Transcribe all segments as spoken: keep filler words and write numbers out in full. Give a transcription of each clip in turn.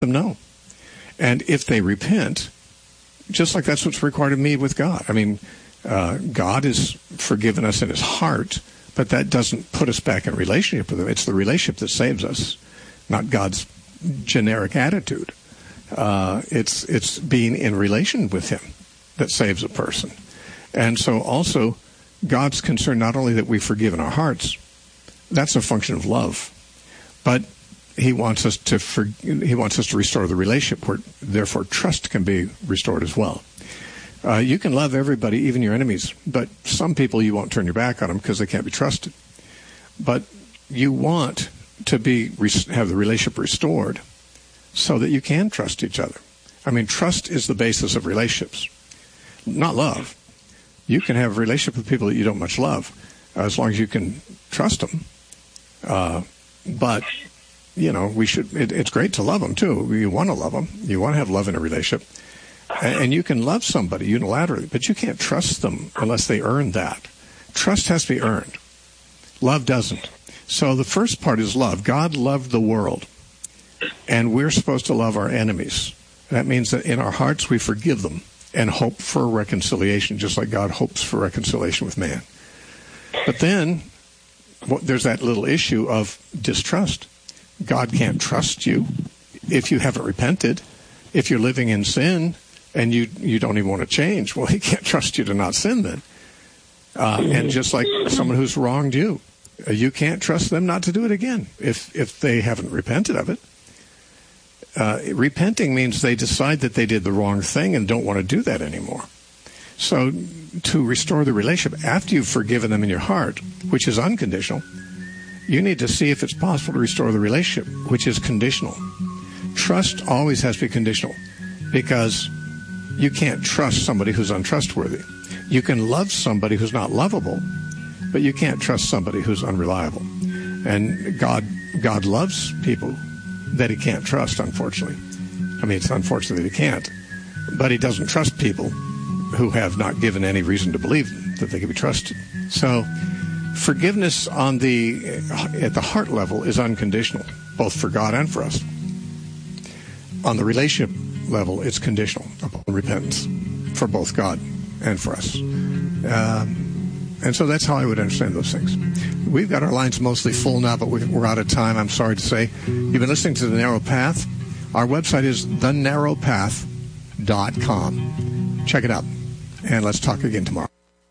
them know. And if they repent, just like that's what's required of me with God. I mean, uh, God has forgiven us in his heart, but that doesn't put us back in relationship with him. It's the relationship that saves us, not God's generic attitude. Uh, it's it's being in relation with him that saves a person. And so also, God's concerned not only that we forgive in our hearts, that's a function of love, but he wants us to for, he wants us to restore the relationship where, therefore, trust can be restored as well. Uh, you can love everybody, even your enemies, but some people you won't turn your back on them because they can't be trusted. But you want to be have the relationship restored so that you can trust each other. I mean, trust is the basis of relationships, not love. You can have a relationship with people that you don't much love, uh, as long as you can trust them. Uh, but, you know, we should. It, it's great to love them, too. You want to love them. You want to have love in a relationship. And, and you can love somebody unilaterally, but you can't trust them unless they earn that. Trust has to be earned. Love doesn't. So the first part is love. God loved the world, and we're supposed to love our enemies. That means that in our hearts we forgive them and hope for reconciliation, just like God hopes for reconciliation with man. But then well, there's that little issue of distrust. God can't trust you if you haven't repented. If you're living in sin and you, you don't even want to change, well, he can't trust you to not sin then. Uh, and just like someone who's wronged you, you can't trust them not to do it again if, if they haven't repented of it. Uh, repenting means they decide that they did the wrong thing and don't want to do that anymore. So to restore the relationship after you've forgiven them in your heart, which is unconditional, you need to see if it's possible to restore the relationship, which is conditional. Trust always has to be conditional because you can't trust somebody who's untrustworthy. You can love somebody who's not lovable, but you can't trust somebody who's unreliable. And God, God loves people that he can't trust, unfortunately. I mean, it's unfortunate that he can't. But he doesn't trust people who have not given any reason to believe that they can be trusted. So forgiveness on the at the heart level is unconditional, both for God and for us. On the relationship level, it's conditional upon repentance for both God and for us. Um, and so that's how I would understand those things. We've got our lines mostly full now, but we're out of time, I'm sorry to say. You've been listening to The Narrow Path. Our website is the narrow path dot com. Check it out, and let's talk again tomorrow.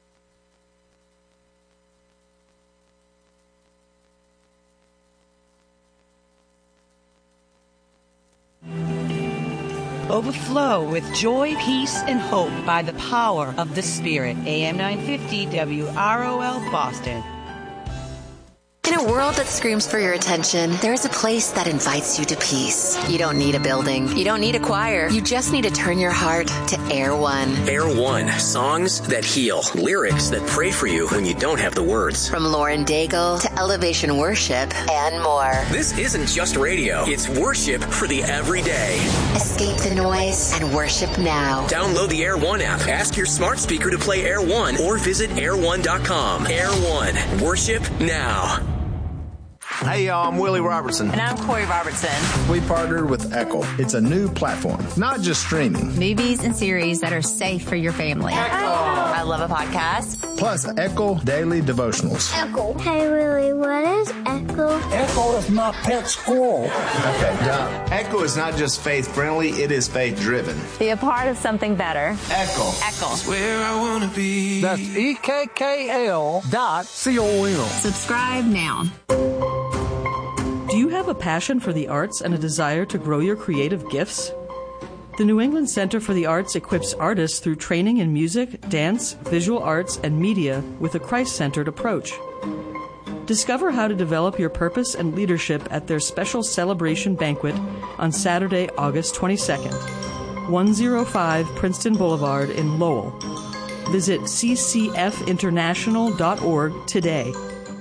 Overflow with joy, peace, and hope by the power of the Spirit. A M nine fifty W R O L Boston. In a world that screams for your attention, there is a place that invites you to peace. You don't need a building. You don't need a choir. You just need to turn your heart to Air One. Air One, songs that heal, lyrics that pray for you when you don't have the words. From Lauren Daigle to Elevation Worship and more. This isn't just radio. It's worship for the everyday. Escape the noise and worship now. Download the Air One app. Ask your smart speaker to play Air One or visit air one dot com. Air One, worship now. Hey, y'all, I'm Willie Robertson. And I'm Corey Robertson. We partnered with Echo. It's a new platform, not just streaming. Movies and series that are safe for your family. Echo. I love a podcast. Plus, Echo Daily Devotionals. Echo. Hey, Willie, what is Echo? Echo is my pet squirrel. Okay, Doc. Echo is not just faith-friendly, it is faith-driven. Be a part of something better. Echo. Echo. That's where I want to be. That's E K K L dot C O M. Subscribe now. Do you have a passion for the arts and a desire to grow your creative gifts? The New England Center for the Arts equips artists through training in music, dance, visual arts, and media with a Christ-centered approach. Discover how to develop your purpose and leadership at their special celebration banquet on Saturday, August twenty-second, one oh five Princeton Boulevard in Lowell. Visit c c f international dot org today.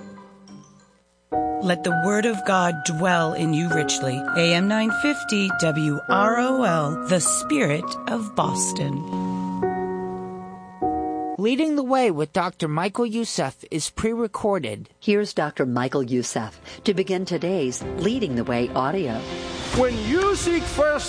Let the word of God dwell in you richly. A M nine fifty W R O L, the Spirit of Boston. Leading the Way with Doctor Michael Youssef is pre-recorded. Here's Doctor Michael Youssef to begin today's Leading the Way audio. When you seek first